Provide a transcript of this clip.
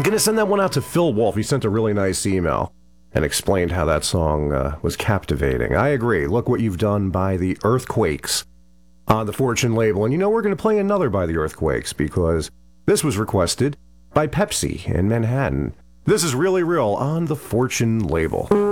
gonna send that one out to Phil Wolf. He sent a really nice email and explained how that song was captivating. I agree. Look what you've done by the Earthquakes on the Fortune label. And we're going to play another by the Earthquakes because this was requested by Pepsi in Manhattan. This is Really Real on the Fortune label.